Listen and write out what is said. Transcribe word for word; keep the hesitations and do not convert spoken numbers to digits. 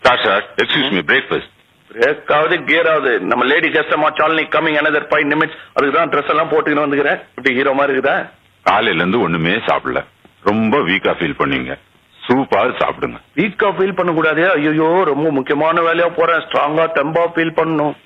Sir excuse me breakfast. Break ஆகுது gear ஆகுது. நம்ம lady customer சாலனி coming another five minutes. அதுக்கு தான் ட்ரெஸ் எல்லாம் போட்டுக்கின்னு வந்துக்கிறேன். இப்படி ஹீரோ மாதிரி இருக்குதா? காலையில இருந்து ஒண்ணுமே சாப்பிடல, ரொம்ப வீக்கா ஃபீல் பண்ணீங்க. சூப்பாவது சாப்பிடுங்க. வீக்கா ஃபீல் பண்ண கூடாது. ஐயோ ரொம்ப முக்கியமான வேலையா போறேன். ஸ்ட்ராங்கா தெம்பா ஃபீல் பண்ணணும்.